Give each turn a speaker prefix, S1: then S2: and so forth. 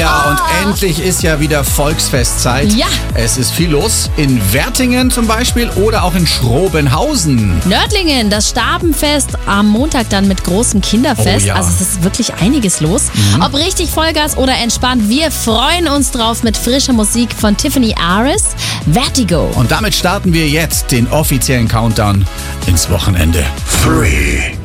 S1: Ja, und endlich ist ja wieder Volksfestzeit.
S2: Ja.
S1: Es ist viel los. In Wertingen zum Beispiel oder auch in Schrobenhausen.
S2: Nördlingen, das Stabenfest am Montag dann mit großem Kinderfest.
S1: Oh ja.
S2: Also es ist wirklich einiges los. Ob richtig Vollgas oder entspannt, wir freuen uns drauf mit frischer Musik von Tiffany Aris, Vertigo.
S1: Und damit starten wir jetzt den offiziellen Countdown ins Wochenende.
S3: 3,